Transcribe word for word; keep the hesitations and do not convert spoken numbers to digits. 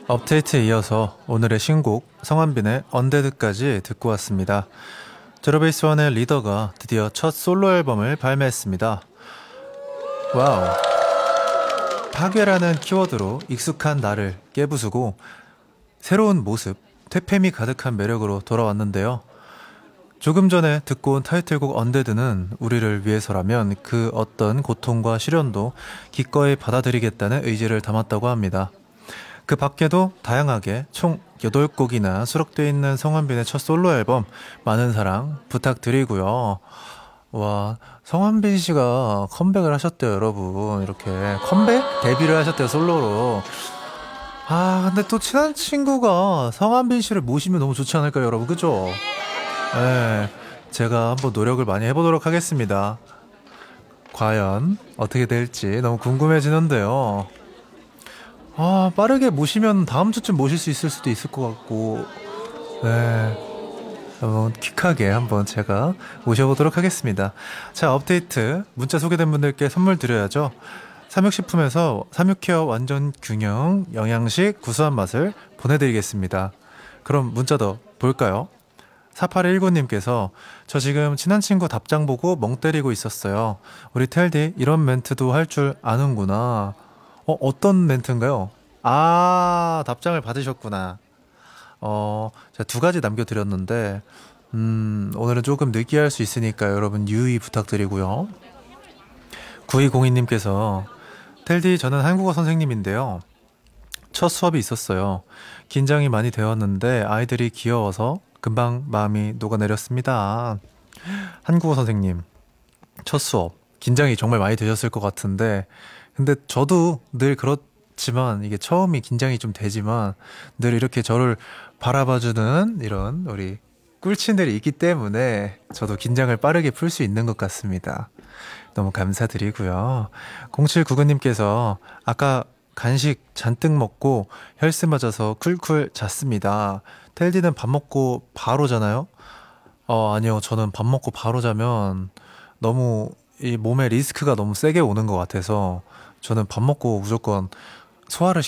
업데이트에 이어서 오늘의 신곡 성한빈의 언데드까지 듣고 왔습니다. 제로베이스원의 리더가 드디어 첫 솔로 앨범을 발매했습니다. 와우. 파괴라는 키워드로 익숙한 나를 깨부수고 새로운 모습, 퇴폐미 가득한 매력으로 돌아왔는데요. 조금 전에 듣고 온 타이틀곡 언데드는 우리를 위해서라면 그 어떤 고통과 시련도 기꺼이 받아들이겠다는 의지를 담았다고 합니다. 그 밖에도 다양하게 총 여덟 곡이나 수록되어 있는 성한빈의 첫 솔로 앨범 많은 사랑 부탁드리고요. 와, 성한빈 씨가 컴백을 하셨대요, 여러분. 이렇게 컴백? 데뷔를 하셨대요, 솔로로. 아, 근데 또 친한 친구가 성한빈 씨를 모시면 너무 좋지 않을까요, 여러분? 그죠? 네, 제가 한번 노력을 많이 해보도록 하겠습니다. 과연 어떻게 될지 너무 궁금해지는데요. 아, 빠르게 모시면 다음 주쯤 모실 수 있을 수도 있을 것 같고, 네. 한번 퀵하게 한번 제가 모셔보도록 하겠습니다. 자, 업데이트. 문자 소개된 분들께 선물 드려야죠. 삼육식품에서 삼육케어 완전 균형 영양식 구수한 맛을 보내드리겠습니다. 그럼 문자 더 볼까요? 사팔일구님께서 저 지금 친한 친구 답장 보고 멍 때리고 있었어요. 우리 텔디 이런 멘트도 할 줄 아는구나. 어, 어떤 멘트인가요? 아, 답장을 받으셨구나. 어, 제가 두 가지 남겨드렸는데, 음, 오늘은 조금 느끼할 수 있으니까 여러분 유의 부탁드리고요. 구이공이님께서 텔디 저는 한국어 선생님인데요. 첫 수업이 있었어요. 긴장이 많이 되었는데 아이들이 귀여워서 금방 마음이 녹아내렸습니다. 한국어 선생님, 첫 수업. 긴장이 정말 많이 되셨을 것 같은데, 근데 저도 늘 그렇지만, 이게 처음이 긴장이 좀 되지만, 늘 이렇게 저를 바라봐주는 이런 우리 꿀친들이 있기 때문에 저도 긴장을 빠르게 풀 수 있는 것 같습니다. 너무 감사드리고요. 공칠구구님께서 아까 간식 잔뜩 먹고 헬스 맞아서 쿨쿨 잤습니다. 텔디는 밥 먹고 바로 자나요? 어, 아니요. 저는 밥 먹고 바로 자면 너무 이 몸에 리스크가 너무 세게 오는 것 같아서 저는 밥 먹고 무조건 소화를